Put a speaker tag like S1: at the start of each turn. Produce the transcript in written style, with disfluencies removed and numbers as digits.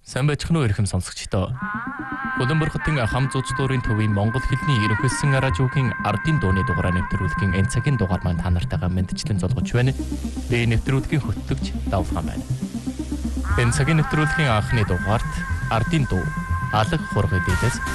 S1: Сайн байцгаана уу эрхэм сонсогчдоо. Улаанбаатар хотын хам зууц дүүрийн төвийн Монгол хэлний ерөнхийлсөн радиогийн ардын дууны дугаараа нэвтрүүлгийн энэ цагийн дугаар маань та нартайгаа мэдчлэн золгож байна. Би нэвтрүүлгийн хөтлөгч Давлхан байна. Энэ цагийн нэвтрүүлгийн анхны дугаарт ардын дуу алга хургын дээдээс